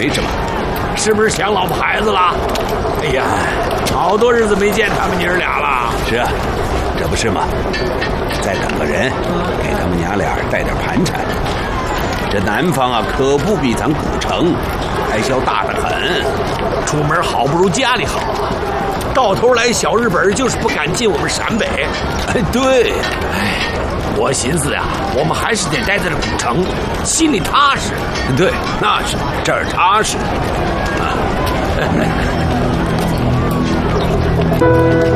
没什么。 是不是想老婆孩子了？哎呀，好多日子没见他们娘俩了。 是啊，这不是吗？再等个人，给他们娘俩带点盘缠。这南方啊，可不比咱古城，开销大得很。 出门好不如家里好啊，到头来小日本就是不敢进我们陕北。 哎，对， 我寻思呀，我们还是得待在这古城，心里踏实。 对，那是这儿踏实。啊